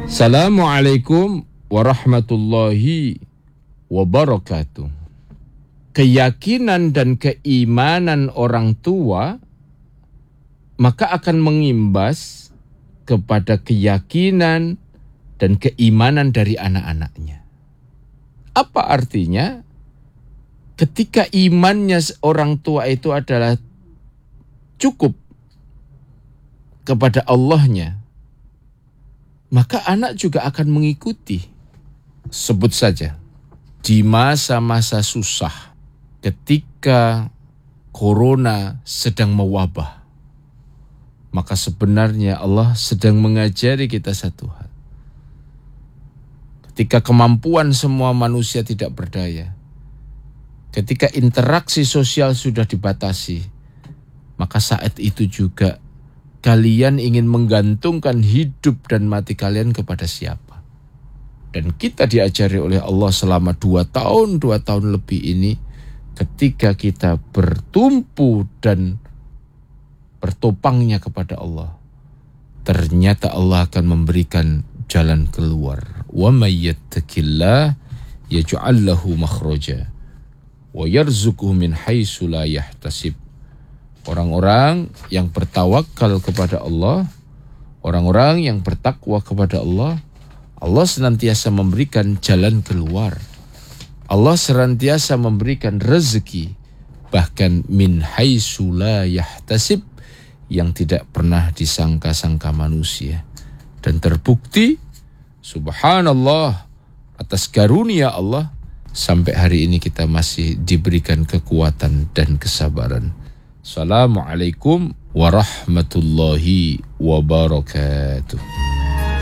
Assalamualaikum warahmatullahi wabarakatuh. Keyakinan dan keimanan orang tua maka akan mengimbas kepada keyakinan dan keimanan dari anak-anaknya. Apa artinya? Ketika imannya orang tua itu adalah cukup kepada Allahnya, maka anak juga akan mengikuti. Sebut saja, di masa-masa susah, ketika corona sedang mewabah, maka sebenarnya Allah sedang mengajari kita satu hal. Ketika kemampuan semua manusia tidak berdaya, ketika interaksi sosial sudah dibatasi, maka saat itu juga kalian ingin menggantungkan hidup dan mati kalian kepada siapa? Dan kita diajari oleh Allah selama 2 tahun lebih ini, ketika kita bertumpu dan bertopangnya kepada Allah, ternyata Allah akan memberikan jalan keluar. Wa may yattaqillah yaj'al lahu makhraja wa yarzuqhu min haitsu la yahtasib. Orang-orang yang bertawakal kepada Allah, orang-orang yang bertakwa kepada Allah, Allah senantiasa memberikan jalan keluar. Allah senantiasa memberikan rezeki, bahkan min haitsu la yahtasib, yang tidak pernah disangka-sangka manusia. Dan terbukti, subhanallah, atas karunia Allah, sampai hari ini kita masih diberikan kekuatan dan kesabaran. Assalamualaikum warahmatullahi wabarakatuh.